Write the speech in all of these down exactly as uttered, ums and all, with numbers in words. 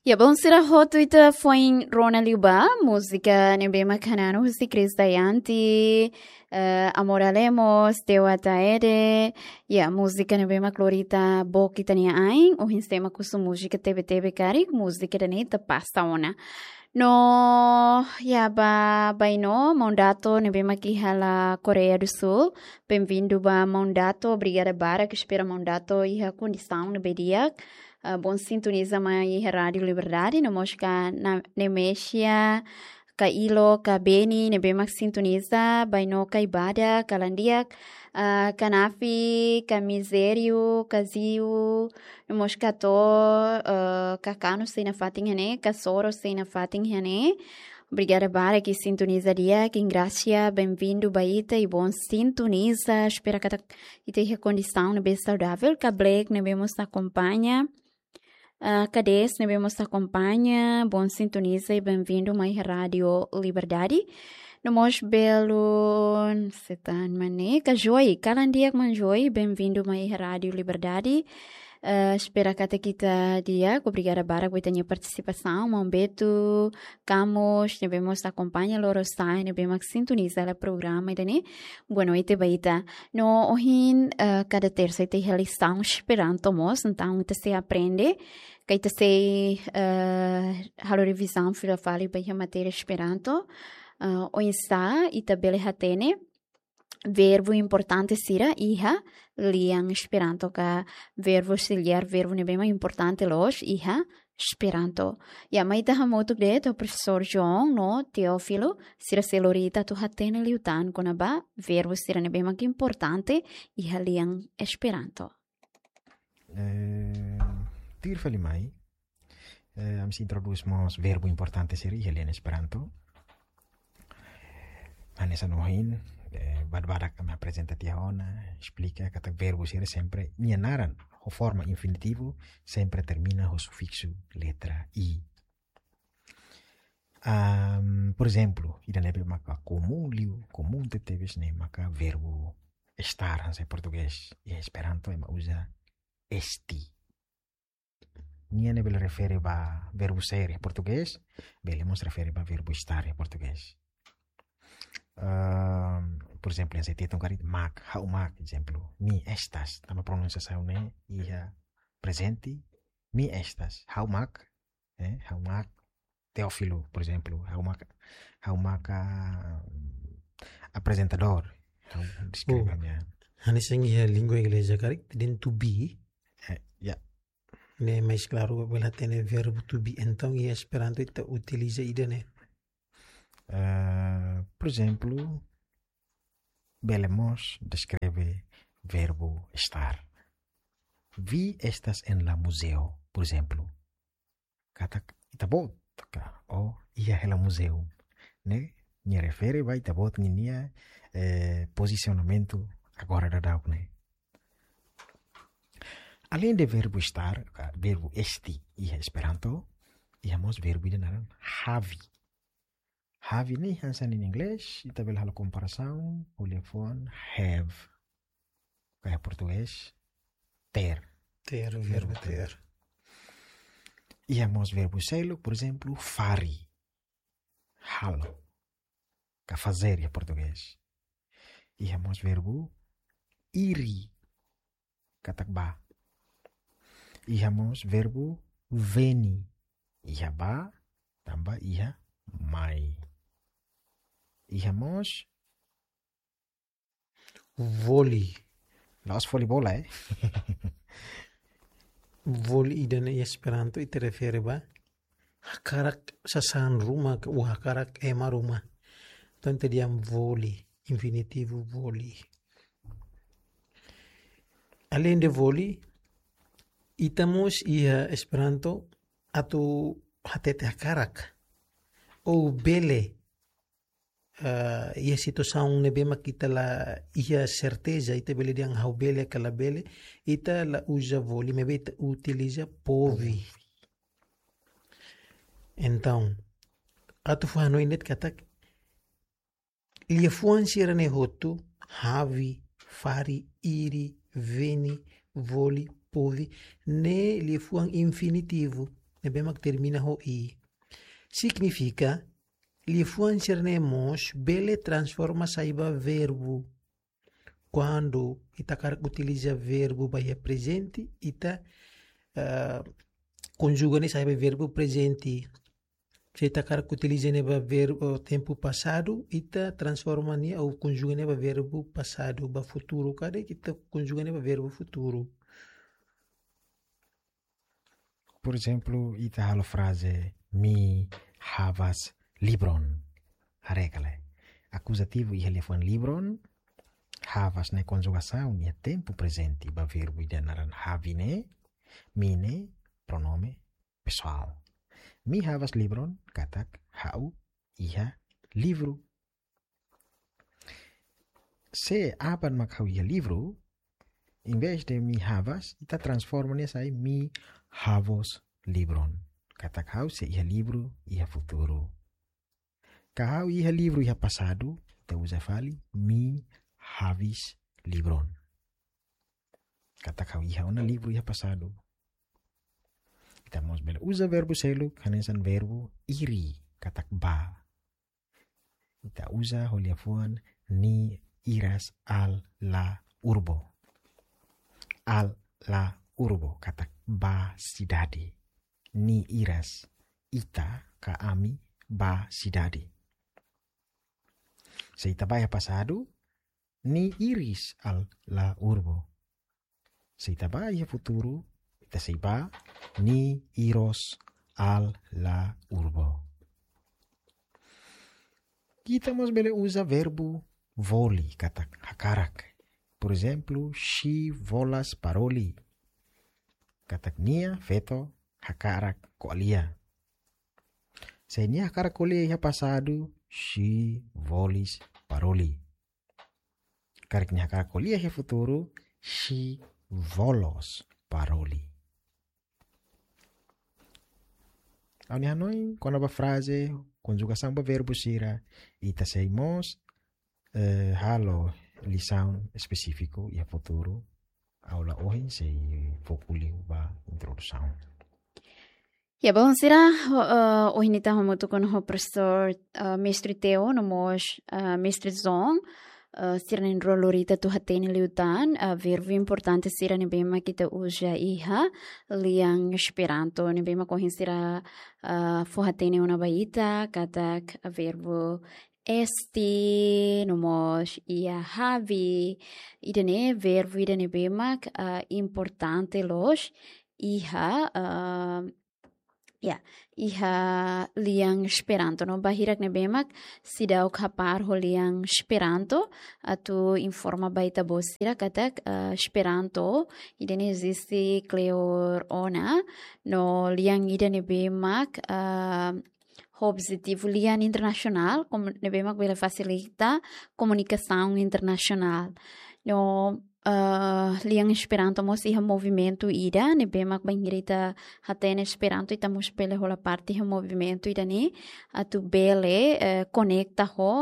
Ja, bom sira hotuita foi Rona Liuba, música nebema canano si Cristayanti, uh, Amoralemos, Teuataere, ja, música nebema Clorita Bokitania Ain, o sistema com música teve teve cari, música danita pasta ona. No, ya ba baino mandato nebema kihala Coreia do Sul. Bem-vindo ba mandato, obrigada bara que espera mandato e a condição nebedia. Uh, bom sintoniza mai Rádio Liberdade, no mosca na Nemexia, ka ilo, ka beni, nebemak sintoniza, baino ka ibada, kalandiak, uh, kanafi, ka misério, ka ziu, no mosca to, uh, ka kano sei na fating hane, ka soro sei na fating hane. Obrigada, Bara, que sintoniza dia, que graça, bem-vindo, Baita, e bom sintoniza. Espero que tenha condição bem saudável, que a Black nos acompanha. Uh, Cades, nos acompanha. Bom sintoniza e bem-vindo, mais Rádio Liberdade. No mos belo, setan mané, que joy, calandiak man joy, bem-vindo, mais Rádio Liberdade. Uh, espero que até kita dia, obrigada Bara por ter participação, Mombeto, Camus, devemos acompanhar Loro Sai, devemos sintonizar o programa, né? Boa noite, Baita. No, hoje, uh, cada terça tem lição Esperanto, mos, então você aprende, que você uh, a revisão filofali para a matéria Esperanto, uh, hoje está e também hatene. Verbo importante sira iha liang Esperanto ka verbo auxiliar verbo nebema importante los iha Esperanto. Ya maita hamoto de to professor João no Teófilo sira selorita tu hatene liutan konaba verbo sira nebema que importante iha liang Esperanto. Eh, tir fali mai. Eh, am si introduz mos verbo importante sira iha liang Esperanto. Anesa nohin Eh, Barbara que me apresenta Tiaona explica que o verbo ser sempre nianaran o forma infinitivo sempre termina o sufixo letra i. Um, por exemplo, ida nebe maka comum liu comum te teves ne maka verbo estar em português e Esperanto ema usa esti. Nia nebe refere ba verbo ser em português, belemos refere ba verbo estar em português. Uh, por exemplo, em sentido um carit mak, how mak, exemplo, mi estas, também pronunciação né, e a presente, mi estas, how mak, eh, how mak, Teófilo, por exemplo, how mak, how mak uh, apresentador, how descreve a minha. Hanisang ia língua inglesa carit, then to be, eh, yeah. né, mais claro, ela tem verbo to be, então ia Esperanto ita utiliza ida né. Uh, por exemplo, Belemos descreve verbo estar. Vi estas en la museo, por exemplo. Kata itabot ka o ia hela museu, né? Me refere vai itabot ninia eh, posicionamento agora da dau, né? Além de verbo estar, verbo esti e Esperanto, iamos verbo idenaran havi. Have ini hansan in inglês, e também a comparação, o telefone, have. Kayak português, ter. Ter, verbo ter. E hamos verbo selo, por exemplo, fari. Halo. Que fazer em português. E hamos verbo iri. Katakba. E hamos verbo veni. Iha ba, tambah iha mai. E hemos vôlei. Nós voleibol, é? Vôlei ida na Esperanto ite refere ba hakarak sasan rumah o hakarak ema rumah. Então teriam vôlei, infinitivo vôlei. Além de vôlei, itamos ia Esperanto atau hatete hakarak ou bele. Uh, ia situação nebe makita la ia certeza ita bele diang hau bele kala bele ita la usa voli mebe ita utiliza povi. Então atu fano inet katak lia fuan sirane hotu havi fari iri veni voli povi ne lia fuan infinitivo nebe mak termina ho i. Significa, li fuancernemos bele transforma saiba verbo. Quando ita utiliza verbo bahia presente, ita uh, conjuga ne saiba verbo presente. Se ita utiliza neba verbo tempo passado, ita transforma ne ou conjuga neba verbo passado, ba futuro, cada ita conjuga neba verbo futuro. Por exemplo, ita halo frase mi havas libron. Harekale. Acusativo iha lefan libron. Havas ne conjugação ne tempo presente ba verbo idanaran havine, mine, pronome pessoal. Mi havas libron, katak hau iha livro. Se aban mak hau iha livro, em vez de mi havas, ita transforma nessa aí mi havos libron. Katak hau se iha livro, iha futuro. Ka hau iha livro, iha passado, ita usa fali mi havis libron. Katak hau iha ona livro, iha passado. Ita mos bela usa verbo seluk, hanesan verbo iri, katak ba. Ita usa holiafuan ni iras al la urbo. Al la urbo, katak ba cidade. Ni iras ita ka ami ba cidade. Se ita vai passado, ni iris al la urbo. Se ita vai futuro, ita se ba ni iros al la urbo. Kita mos bele usa verbo voli, katak hakarak. Por exemplo, she volas paroli. Katak nia feto hakarak kolia. Se nia hakarak kolia iha passado, she volis paroli. Karak nia hakarak kolia iha futuro, she volos paroli. Ao nia noi, quando a frase, conjugação ba verbo sira, ita seimos uh, halo lição específico e a futuro. Aula hoje se foculi ba introdução. Ya, bom, será uh, hoje nita homoto con o professor uh, mestre Teo, no mos uh, mestre Zong, uh, sira nin rolorita tu hatene liutan, uh, verbo importante sira ni bema kita usa iha, liang esperanto, ni bema kohin sira uh, fo hatene una baita, katak uh, verbo esti, nomos ia havi, idene verbo idene bemak uh, importante los iha uh, ya iha liang esperanto no bahirak ne bemak sidau kapar ho liang esperanto atu informa baita bosira katak uh, esperanto idene existe cleor ona no liang idene bemak uh, objetivo lian internacional, como devemos ver facilita comunicação internacional. No uh, lian Esperanto mos iha movimento ida, ne bemak bangirita hatene Esperanto ita mos bele hola parte ha movimento ida ne atu bele uh, conecta ho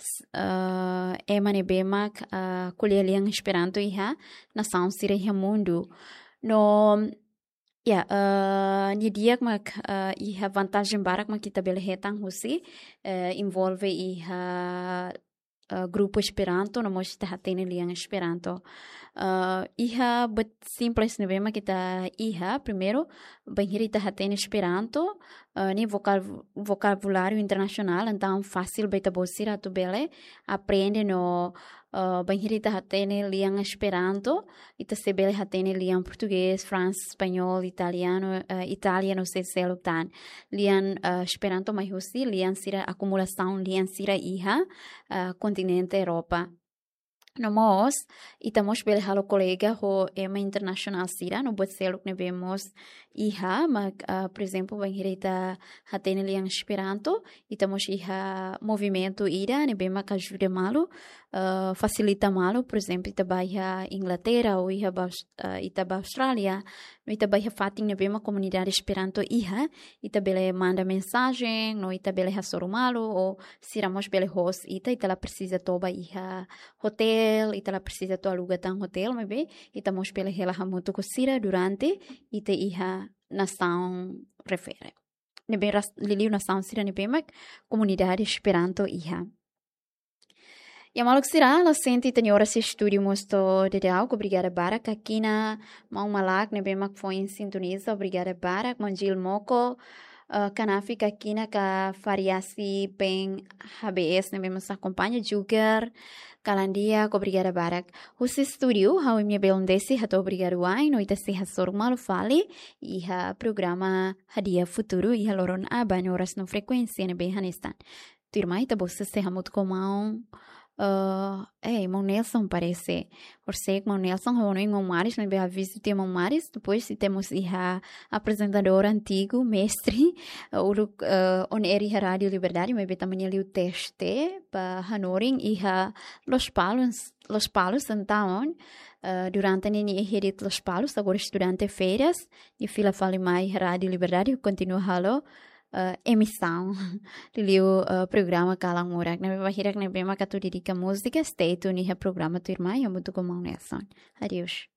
uh, ema ne bemak uh, kulia lian Esperanto iha nação sira iha mundo. No Ya, uh, ni dia mak uh, iha vantagem barak mak kita bele hetang husi uh, envolve iha uh, grupo Esperanto, no mos kita hatene liang Esperanto. Uh, iha but simples ne bema kita iha primeiro banhirita hatene Esperanto, uh, ni vocal vocabulário internacional, então fácil beta bosira tu bele aprende no Uh, banhirita hatene liang Esperanto, ita sebele hatene liang português, francês, espanhol, italiano, uh, italiano se selutan. Liang uh, Esperanto mai husi, liang sira acumulação, liang sira iha, uh, continente Europa. No mos, itamos bele halo colega ho ema internacional sira, no bot seluk ne vemos iha, mag, uh, por exemplo, banhirita hatene liang Esperanto, itamos iha movimento ira, ne bema ka ajuda malo, Uh, facilita malo, por exemplo, ita baia Inglaterra ou iha uh, ita ba Austrália, no ita baia fatin na bema comunidade Esperanto iha, ita bele manda mensagem, no ita bele hasoro malo, ou siramos bele host, ita ita la precisa toba iha hotel, ita la precisa to aluga tan hotel, mebe, ita mos bele relaha muito com sira durante, ita iha nação refere. Nebe liliu nação sira nebemak comunidade Esperanto iha. Ya maluk sira la senti tenhora se estúdio mosto de deu, obrigada barak aqui na mão malak nebemak foi em sintoniza, obrigada barak manjil moko uh, kanafik aqui na ka variasi pen H B S nebemak nos acompanha juga Kalandia, obrigada barak. Os estúdio, how minha belondesi, hato obrigado ai, noite se hasor malu fale, e ha programa Hadia Futuro, e ha loron aba horas no frequência ne behanistan. Turmai ta bossa se hamut comão. Uh, eh, Mão Nelson parece. Por ser Mão Nelson, eu não em Maris, não é visite Mão Maris. Depois, se temos a apresentador antigo, mestre, o uh, on eri Rádio Liberdade, mas também ali o teste para Hanoring e a Los Palos, Los Palos, então, uh, durante a nini herit Los Palos, agora estudante férias, e fila fale mais Rádio Liberdade, continua halo. Uh, emissão do uh, programa Kalang Murak. Na minha hirak na bema katu didika música, stay tuned no programa tu irmã, eu muito com Nelson. Adeus.